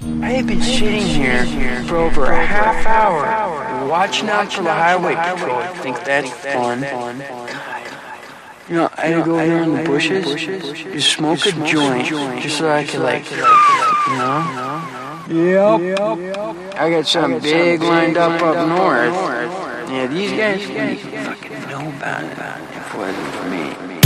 I have been sitting here for over a half hour watching out for the highway patrol. I think that's fun. You know, I had to go over there in the bushes, just smoke a joint, just so I could, like, you know? Yep. I got something big lined up north. Yeah, these guys didn't fucking know about it if it wasn't for me.